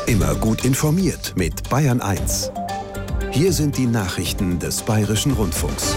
Immer gut informiert mit Bayern 1. Hier sind die Nachrichten des Bayerischen Rundfunks.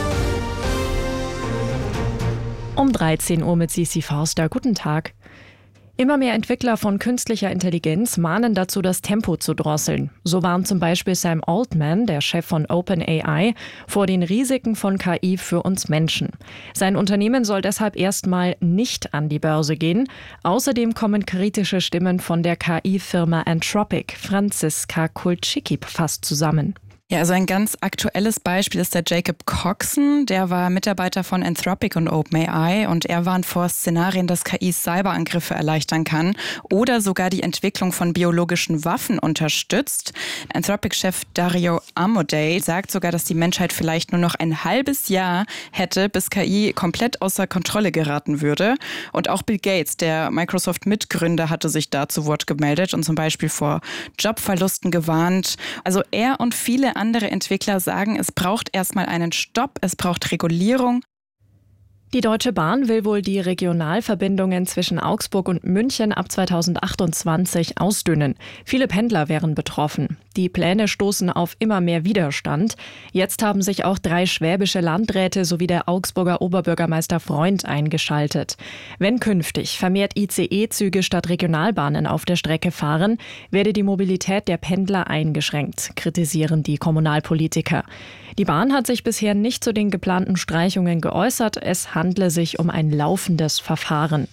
Um 13 Uhr mit Sisi Forster. Guten Tag. Immer mehr Entwickler von künstlicher Intelligenz mahnen dazu, das Tempo zu drosseln. So warnt zum Beispiel Sam Altman, der Chef von OpenAI, vor den Risiken von KI für uns Menschen. Sein Unternehmen soll deshalb erstmal nicht an die Börse gehen. Außerdem kommen kritische Stimmen von der KI-Firma Anthropic. Franziska Kulczycki fasst zusammen. Ja, also ein ganz aktuelles Beispiel ist der Jacob Coxon. Der war Mitarbeiter von Anthropic und OpenAI und er warnt vor Szenarien, dass KI Cyberangriffe erleichtern kann oder sogar die Entwicklung von biologischen Waffen unterstützt. Anthropic-Chef Dario Amodei sagt sogar, dass die Menschheit vielleicht nur noch ein halbes Jahr hätte, bis KI komplett außer Kontrolle geraten würde. Und auch Bill Gates, der Microsoft-Mitgründer, hatte sich da zu Wort gemeldet und zum Beispiel vor Jobverlusten gewarnt. Also er und viele andere Entwickler sagen, es braucht erstmal einen Stopp, es braucht Regulierung. Die Deutsche Bahn will wohl die Regionalverbindungen zwischen Augsburg und München ab 2028 ausdünnen. Viele Pendler wären betroffen. Die Pläne stoßen auf immer mehr Widerstand. Jetzt haben sich auch 3 schwäbische Landräte sowie der Augsburger Oberbürgermeister Freund eingeschaltet. Wenn künftig vermehrt ICE-Züge statt Regionalbahnen auf der Strecke fahren, werde die Mobilität der Pendler eingeschränkt, kritisieren die Kommunalpolitiker. Die Bahn hat sich bisher nicht zu den geplanten Streichungen geäußert. Es handle sich um ein laufendes Verfahren.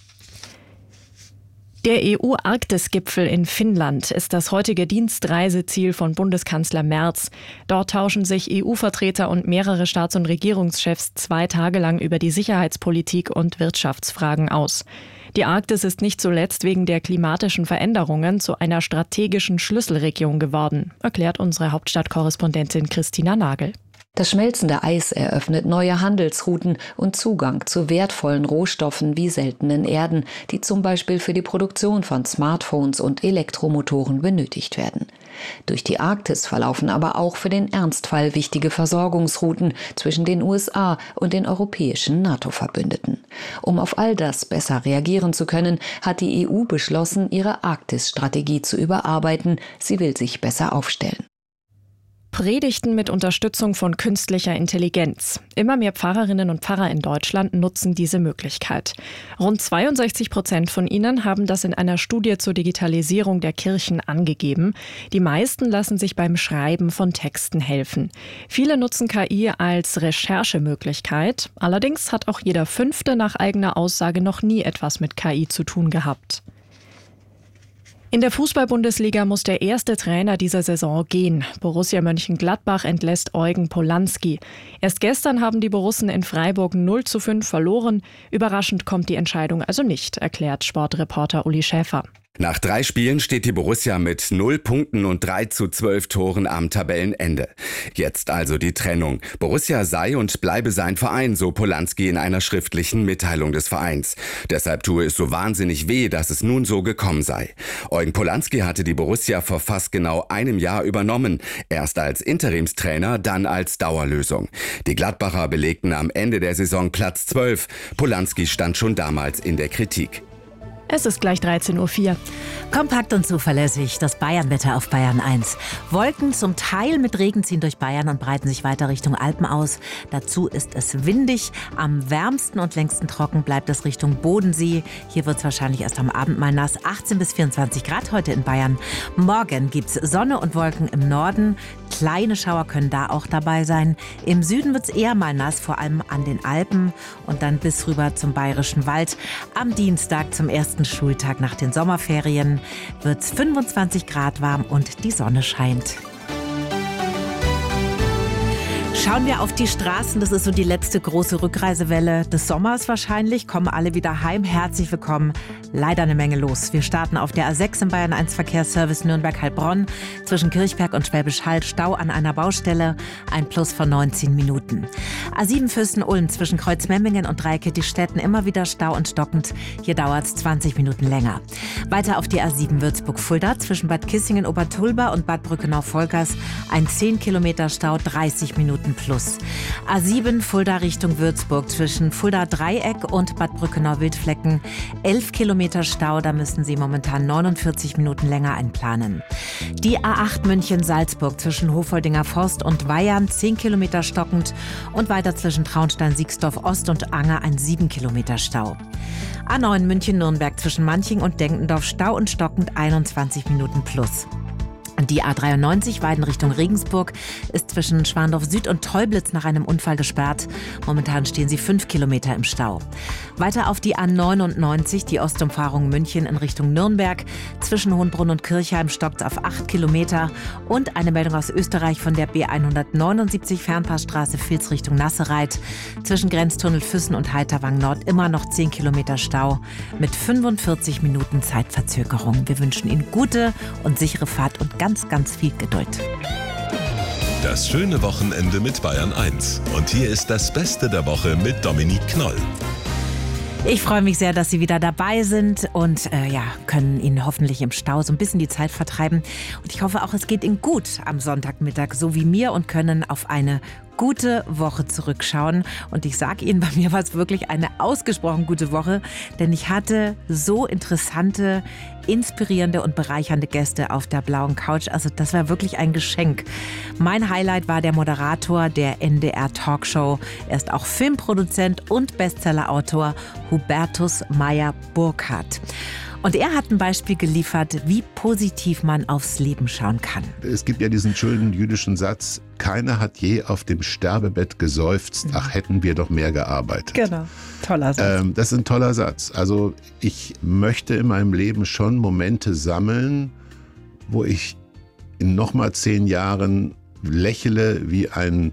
Der EU-Arktis-Gipfel in Finnland ist das heutige Dienstreiseziel von Bundeskanzler Merz. Dort tauschen sich EU-Vertreter und mehrere Staats- und Regierungschefs 2 Tage lang über die Sicherheitspolitik und Wirtschaftsfragen aus. Die Arktis ist nicht zuletzt wegen der klimatischen Veränderungen zu einer strategischen Schlüsselregion geworden, erklärt unsere Hauptstadtkorrespondentin Christina Nagel. Das schmelzende Eis eröffnet neue Handelsrouten und Zugang zu wertvollen Rohstoffen wie seltenen Erden, die zum Beispiel für die Produktion von Smartphones und Elektromotoren benötigt werden. Durch die Arktis verlaufen aber auch für den Ernstfall wichtige Versorgungsrouten zwischen den USA und den europäischen NATO-Verbündeten. Um auf all das besser reagieren zu können, hat die EU beschlossen, ihre Arktis-Strategie zu überarbeiten. Sie will sich besser aufstellen. Predigten mit Unterstützung von künstlicher Intelligenz. Immer mehr Pfarrerinnen und Pfarrer in Deutschland nutzen diese Möglichkeit. Rund 62% von ihnen haben das in einer Studie zur Digitalisierung der Kirchen angegeben. Die meisten lassen sich beim Schreiben von Texten helfen. Viele nutzen KI als Recherchemöglichkeit. Allerdings hat auch jeder 5. nach eigener Aussage noch nie etwas mit KI zu tun gehabt. In der Fußball-Bundesliga muss der erste Trainer dieser Saison gehen. Borussia Mönchengladbach entlässt Eugen Polanski. Erst gestern haben die Borussen in Freiburg 0:5 verloren. Überraschend kommt die Entscheidung also nicht, erklärt Sportreporter Uli Schäfer. Nach 3 Spielen steht die Borussia mit 0 Punkten und 3:12 Toren am Tabellenende. Jetzt also die Trennung. Borussia sei und bleibe sein Verein, so Polanski in einer schriftlichen Mitteilung des Vereins. Deshalb tue es so wahnsinnig weh, dass es nun so gekommen sei. Eugen Polanski hatte die Borussia vor fast genau einem Jahr übernommen. Erst als Interimstrainer, dann als Dauerlösung. Die Gladbacher belegten am Ende der Saison Platz 12. Polanski stand schon damals in der Kritik. Es ist gleich 13:04 Uhr. Kompakt und zuverlässig, das Bayernwetter auf Bayern 1. Wolken zum Teil mit Regen ziehen durch Bayern und breiten sich weiter Richtung Alpen aus. Dazu ist es windig. Am wärmsten und längsten trocken bleibt es Richtung Bodensee. Hier wird es wahrscheinlich erst am Abend mal nass. 18 bis 24 Grad heute in Bayern. Morgen gibt es Sonne und Wolken im Norden. Kleine Schauer können da auch dabei sein. Im Süden wird es eher mal nass, vor allem an den Alpen und dann bis rüber zum Bayerischen Wald. Am Dienstag zum ersten Schultag nach den Sommerferien wird es 25 Grad warm und die Sonne scheint. Schauen wir auf die Straßen. Das ist so die letzte große Rückreisewelle des Sommers wahrscheinlich. Kommen alle wieder heim. Herzlich willkommen. Leider eine Menge los. Wir starten auf der A6 im Bayern 1 Verkehrsservice Nürnberg-Heilbronn. Zwischen Kirchberg und Schwäbisch Hall Stau an einer Baustelle. Ein Plus von 19 Minuten. A7 Fürsten-Ulm zwischen Kreuzmemmingen und Dreikättigstetten immer wieder Stau und stockend. Hier dauert es 20 Minuten länger. Weiter auf die A7 Würzburg-Fulda zwischen Bad Kissingen-Obertulba und Bad Brückenau-Volkers. Ein 10 Kilometer Stau, 30 Minuten Minuten plus. A7 Fulda Richtung Würzburg zwischen Fulda Dreieck und Bad Brückenau-Wildflecken. 11 Kilometer Stau, da müssen Sie momentan 49 Minuten länger einplanen. Die A8 München-Salzburg zwischen Hofoldinger Forst und Weyern 10 Kilometer stockend und weiter zwischen Traunstein-Siegsdorf-Ost und Anger ein 7 Kilometer Stau. A9 München-Nürnberg zwischen Manching und Denkendorf Stau und stockend 21 Minuten plus. Die A93 Weiden Richtung Regensburg ist zwischen Schwandorf Süd und Teublitz nach einem Unfall gesperrt. Momentan stehen sie 5 Kilometer im Stau. Weiter auf die A99, die Ostumfahrung München in Richtung Nürnberg. Zwischen Hohenbrunn und Kirchheim stockt auf 8 Kilometer. Und eine Meldung aus Österreich von der B179 Fernpassstraße Vils Richtung Nassereit. Zwischen Grenztunnel Füssen und Heiterwang Nord immer noch 10 Kilometer Stau mit 45 Minuten Zeitverzögerung. Wir wünschen Ihnen gute und sichere Fahrt und ganz viel Geduld. Das schöne Wochenende mit Bayern 1. Und hier ist das Beste der Woche mit Dominique Knoll. Ich freue mich sehr, dass Sie wieder dabei sind und können Ihnen hoffentlich im Stau so ein bisschen die Zeit vertreiben. Und ich hoffe auch, es geht Ihnen gut am Sonntagmittag, so wie mir, und können auf eine gute Woche zurückschauen. Und ich sage Ihnen, bei mir war es wirklich eine ausgesprochen gute Woche, denn ich hatte so interessante, inspirierende und bereichernde Gäste auf der blauen Couch. Also das war wirklich ein Geschenk. Mein Highlight war der Moderator der NDR Talkshow. Er ist auch Filmproduzent und Bestsellerautor Hubertus Meyer-Burkhardt. Und er hat ein Beispiel geliefert, wie positiv man aufs Leben schauen kann. Es gibt ja diesen schönen jüdischen Satz: Keiner hat je auf dem Sterbebett geseufzt, ach, hätten wir doch mehr gearbeitet. Genau, toller Satz. Das ist ein toller Satz. Also ich möchte in meinem Leben schon Momente sammeln, wo ich in nochmal 10 Jahren lächle wie ein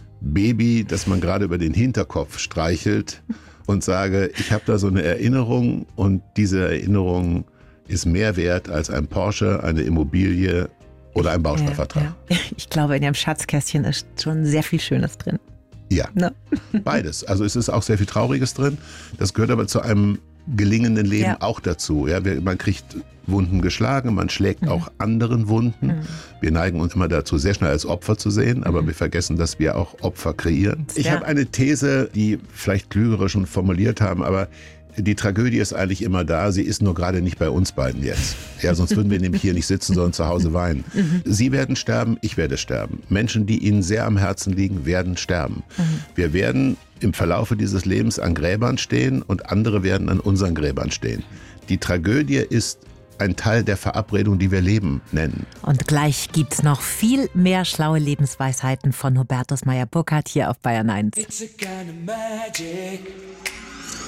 Baby, das man gerade über den Hinterkopf streichelt, und sage, ich habe da so eine Erinnerung, und diese Erinnerung ist mehr wert als ein Porsche, eine Immobilie oder ein Bausparvertrag. Ja. Ich glaube, in Ihrem Schatzkästchen ist schon sehr viel Schönes drin. Ja, beides. Also es ist auch sehr viel Trauriges drin. Das gehört aber zu einem gelingenden Leben auch dazu. Ja, man kriegt Wunden geschlagen, man schlägt auch anderen Wunden. Wir neigen uns immer dazu, sehr schnell als Opfer zu sehen, aber wir vergessen, dass wir auch Opfer kreieren. Ich habe eine These, die vielleicht Klügere schon formuliert haben, aber die Tragödie ist eigentlich immer da, sie ist nur gerade nicht bei uns beiden jetzt. Ja, sonst würden wir nämlich hier nicht sitzen, sondern zu Hause weinen. Sie werden sterben, ich werde sterben. Menschen, die Ihnen sehr am Herzen liegen, werden sterben. Wir werden im Verlaufe dieses Lebens an Gräbern stehen und andere werden an unseren Gräbern stehen. Die Tragödie ist ein Teil der Verabredung, die wir Leben nennen. Und gleich gibt's noch viel mehr schlaue Lebensweisheiten von Hubertus Meyer-Burkhardt hier auf Bayern 1.